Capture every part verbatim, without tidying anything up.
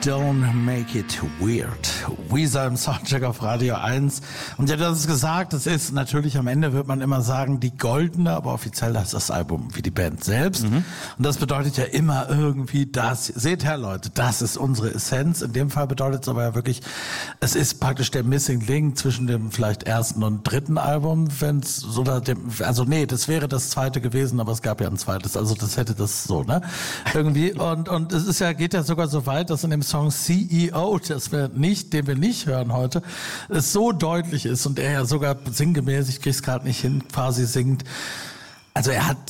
Don't Make It Weird. Weezer im Soundcheck auf Radio eins. Und ja, das ist gesagt, es ist natürlich, am Ende wird man immer sagen, die goldene, aber offiziell heißt das Album wie die Band selbst. Mhm. Und das bedeutet ja immer irgendwie das. Seht her, Leute, das ist unsere Essenz. In dem Fall bedeutet es aber ja wirklich, es ist praktisch der Missing Link zwischen dem vielleicht ersten und dritten Album, wenn es so da dem, also nee, das wäre das zweite gewesen, aber es gab ja ein zweites, also das hätte das so, ne? Irgendwie. Und, und es ist ja, geht ja sogar so weit, dass in dem Song C E O, das wir nicht, den wir nicht hören heute, es so deutlich ist und er ja sogar sinngemäß, ich krieg's gerade nicht hin, quasi singt. Also er hat,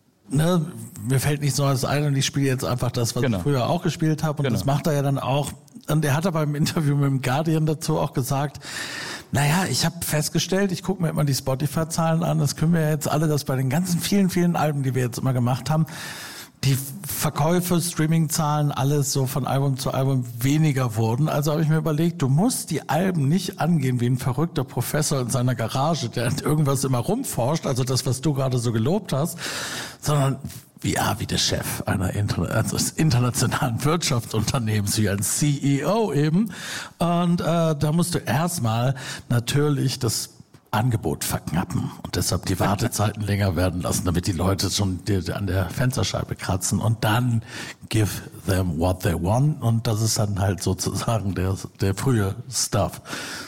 ne, mir fällt nichts Neues ein und ich spiele jetzt einfach das, was genau. ich früher auch gespielt habe und genau. das macht er ja dann auch. Und er hat aber im Interview mit dem Guardian dazu auch gesagt, naja, ich habe festgestellt, ich gucke mir immer die Spotify-Zahlen an, das können wir ja jetzt alle, dass bei den ganzen vielen, vielen Alben, die wir jetzt immer gemacht haben, die Verkäufe, Streaming-Zahlen, alles so von Album zu Album weniger wurden. Also habe ich mir überlegt, du musst die Alben nicht angehen wie ein verrückter Professor in seiner Garage, der irgendwas immer rumforscht, also das, was du gerade so gelobt hast, sondern wie, ja, wie der Chef einer Inter- also des internationalen Wirtschaftsunternehmens, wie ein C E O eben. Und äh, da musst du erstmal natürlich das Angebot verknappen und deshalb die Wartezeiten länger werden lassen, damit die Leute schon die, die an der Fensterscheibe kratzen und dann give them what they want und das ist dann halt sozusagen der, der frühe Stuff.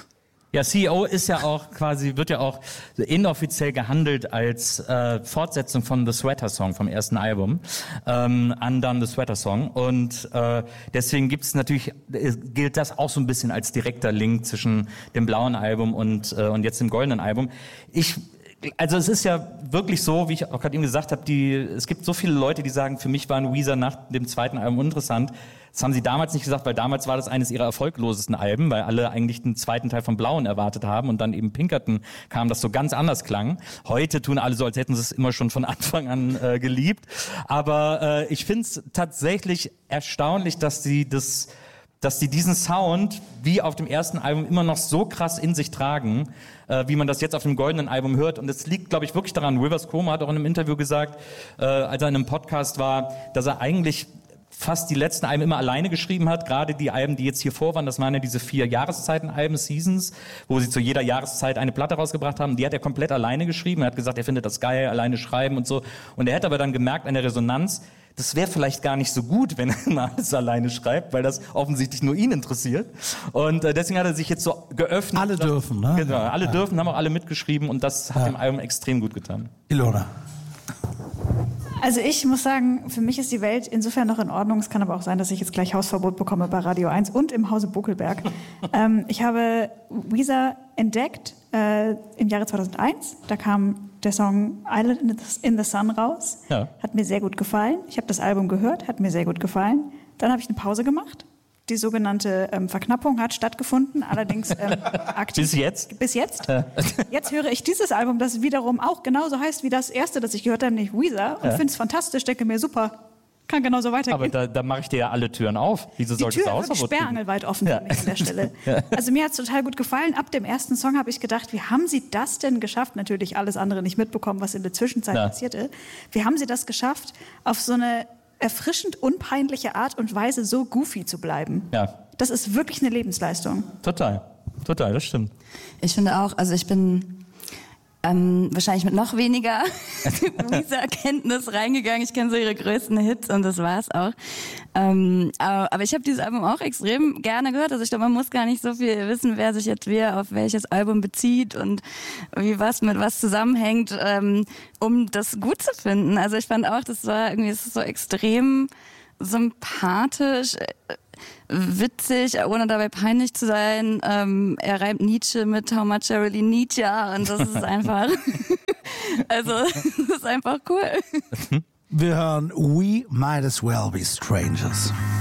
Ja, C E O ist ja auch quasi, wird ja auch inoffiziell gehandelt als äh, Fortsetzung von The Sweater Song vom ersten Album, ähm, Undone the Sweater Song. Und äh, deswegen gibt es natürlich, äh, gilt das auch so ein bisschen als direkter Link zwischen dem blauen Album und äh, und jetzt dem goldenen Album. Ich Also es ist ja wirklich so, wie ich auch gerade eben gesagt habe, die, es gibt so viele Leute, die sagen, für mich waren Weezer nach dem zweiten Album uninteressant. Das haben sie damals nicht gesagt, weil damals war das eines ihrer erfolglosesten Alben, weil alle eigentlich den zweiten Teil von Blauen erwartet haben und dann eben Pinkerton kam, das so ganz anders klang. Heute tun alle so, als hätten sie es immer schon von Anfang an äh, geliebt. Aber äh, ich finde es tatsächlich erstaunlich, dass sie das... dass die diesen Sound wie auf dem ersten Album immer noch so krass in sich tragen, äh, wie man das jetzt auf dem goldenen Album hört. Und es liegt, glaube ich, wirklich daran, Rivers Cuomo hat auch in einem Interview gesagt, äh, als er in einem Podcast war, dass er eigentlich fast die letzten Alben immer alleine geschrieben hat. Gerade die Alben, die jetzt hier vor waren, das waren ja diese vier Jahreszeiten-Alben, Seasons, wo sie zu jeder Jahreszeit eine Platte rausgebracht haben. Die hat er komplett alleine geschrieben. Er hat gesagt, er findet das geil, alleine schreiben und so. Und er hat aber dann gemerkt an der Resonanz, das wäre vielleicht gar nicht so gut, wenn er mal alles alleine schreibt, weil das offensichtlich nur ihn interessiert. Und äh, deswegen hat er sich jetzt so geöffnet. Alle dürfen, ne? Genau, alle ja. dürfen, haben auch alle mitgeschrieben und das hat ja. dem Album extrem gut getan. Ilona. Also ich muss sagen, für mich ist die Welt insofern noch in Ordnung. Es kann aber auch sein, dass ich jetzt gleich Hausverbot bekomme bei Radio eins und im Hause Buckelberg. ähm, ich habe Weezer entdeckt äh, im Jahre zweitausendeins. Da kam der Song Island in the Sun raus. Ja. Hat mir sehr gut gefallen. Ich habe das Album gehört, hat mir sehr gut gefallen. Dann habe ich eine Pause gemacht. Die sogenannte ähm, Verknappung hat stattgefunden, allerdings ähm, aktiv. Bis jetzt? Bis jetzt. Jetzt höre ich dieses Album, das wiederum auch genauso heißt wie das erste, das ich gehört habe, nämlich Weezer, und ja. finde es fantastisch, denke mir, super, kann genauso weitergehen. Aber da, da mache ich dir ja alle Türen auf. Wieso sollte es Hausverbot geben? Die Tür ist sperrangelweit offen für mich an der Stelle. Ja. Also mir hat es total gut gefallen. Ab dem ersten Song habe ich gedacht, wie haben sie das denn geschafft? Natürlich alles andere nicht mitbekommen, was in der Zwischenzeit ja. passierte. Wie haben sie das geschafft, auf so eine erfrischend unpeinliche Art und Weise so goofy zu bleiben? Ja. Das ist wirklich eine Lebensleistung. Total, total, das stimmt. Ich finde auch, also ich bin ähm, wahrscheinlich mit noch weniger Weezer-Kenntnis reingegangen. Ich kenne so ihre größten Hits und das war's auch. Ähm, aber, aber ich habe dieses Album auch extrem gerne gehört. Also ich glaube, man muss gar nicht so viel wissen, wer sich jetzt wer auf welches Album bezieht und wie was mit was zusammenhängt, ähm, um das gut zu finden. Also ich fand auch, das war irgendwie das ist so extrem sympathisch, witzig, ohne dabei peinlich zu sein. Ähm, er reimt Nietzsche mit How much I really need ya und das ist einfach, also das ist einfach cool. Wir hören We Might As Well Be Strangers.